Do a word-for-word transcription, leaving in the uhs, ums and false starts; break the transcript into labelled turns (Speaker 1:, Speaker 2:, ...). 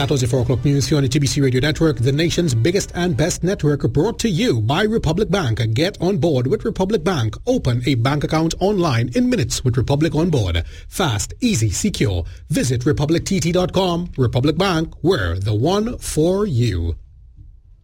Speaker 1: that was your four o'clock news here on the T B C Radio Network, the nation's biggest and best network, brought to you by Republic Bank. Get on board with Republic Bank. Open a bank account online in minutes with Republic on board. Fast, easy, secure. Visit republic t t dot com. Republic Bank, we're the one for you.